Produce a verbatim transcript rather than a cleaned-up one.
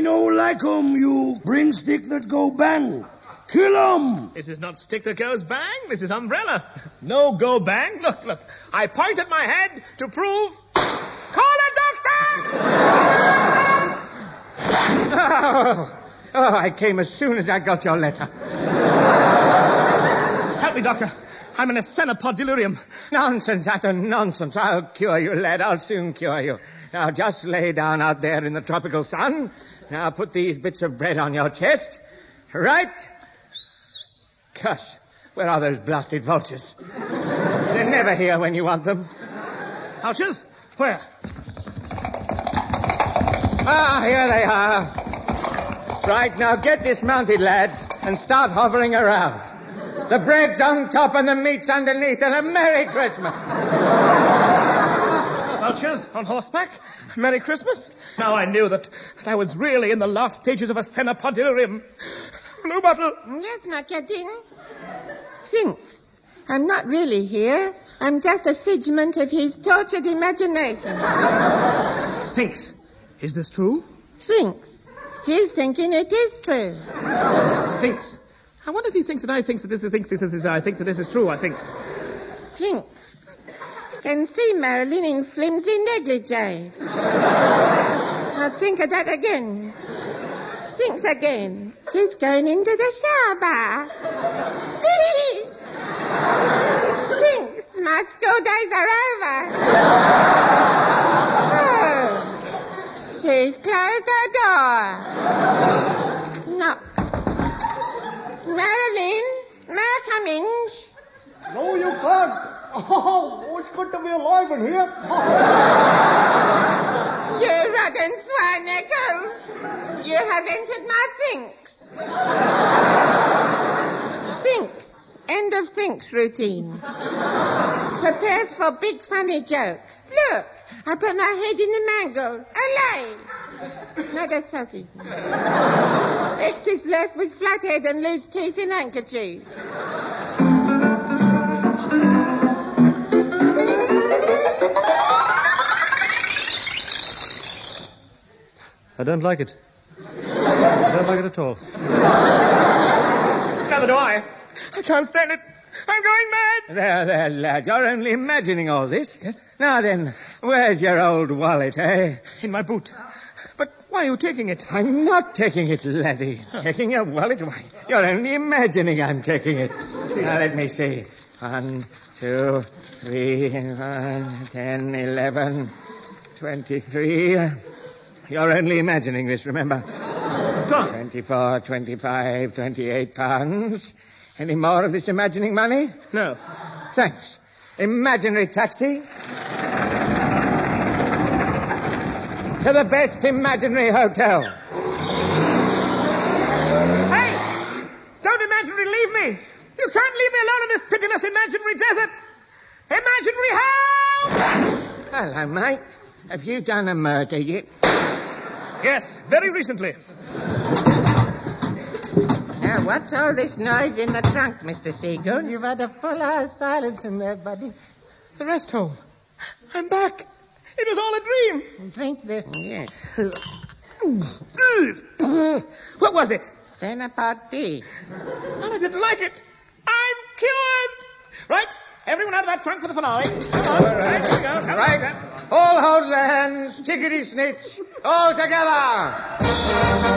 no like 'em, you bring stick that go bang. Kill 'em. This is not stick that goes bang. This is umbrella. No go bang. Look, look. I point at my head to prove... Call a doctor! Oh, oh, I came as soon as I got your letter. Help me, doctor. I'm in a cenopod delirium. Nonsense, utter nonsense. I'll cure you, lad. I'll soon cure you. Now, just lay down out there in the tropical sun. Now, put these bits of bread on your chest. Right. Gosh, where are those blasted vultures? They're never here when you want them. Vultures? Where? Ah, here they are. Right, now get dismounted, lads, and start hovering around. The bread's on top and the meat's underneath, and a Merry Christmas. Vultures on horseback? Merry Christmas? Now I knew that, that I was really in the last stages of a cenopod delirium. Blue bottle. Yes, Nakadin. Thinks. I'm not really here. I'm just a figment of his tortured imagination. Thinks. Is this true? Thinks. He's thinking it is true. Thinks. I wonder if he thinks that I think that this is thinks this is I think that this is true. I thinks. Thinks. Can see Marilyn in flimsy negligees. I'll think of that again. Thinks again. She's going into the shower. Thinks my school days are over. Oh, she's closed her door. Knock. Marilyn, may I come in? No, you can't. Oh, it's good to be alive in here. You rotten swine, you have entered my thinks. Thinks. End of thinks routine. Prepares for big funny joke. Look, I put my head in the mangle. Olay. Not a sausage. X is left with flat head and loose teeth in handkerchief. I don't like it. I don't like it at all. Neither do I. I can't stand it. I'm going mad. There, there, lad. You're only imagining all this. Yes? Now then, where's your old wallet, eh? In my boot. But why are you taking it? I'm not taking it, laddie. Taking your wallet? Why, you're only imagining I'm taking it. Now, let me see. One, two, three, one, ten, eleven, twenty-three. You're only imagining this, remember? twenty-four, twenty-five, twenty-eight pounds. Any more of this imagining money? No. Thanks. Imaginary taxi. To the best imaginary hotel. Hey! Don't imaginary leave me! You can't leave me alone in this pitiless imaginary desert! Imaginary help! Hello, mate. Have you done a murder yet? Yes, very recently. Now, what's all this noise in the trunk, Mister Seagoon? You've had a full hour's silence in there, buddy. The rest home. I'm back. It was all a dream. Drink this. Yes. What was it? Cenopod tea. And I didn't like it. I'm cured. Right? Everyone out of that trunk for the finale. Come on. Right, here we go. Come Right. on. All hold their hands. Chickadee snitch. All together.